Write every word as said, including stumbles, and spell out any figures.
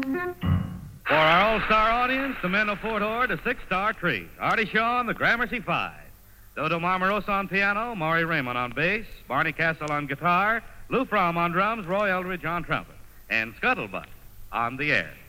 For our all-star audience, the men of Fort Ord, a six-star treat. Artie Shaw and the Gramercy Five. Dodo Marmarosa on piano, Maury Raymond on bass, Barney Castle on guitar, Lou Fromm on drums, Roy Eldridge on trumpet, and Scuttlebutt on the air.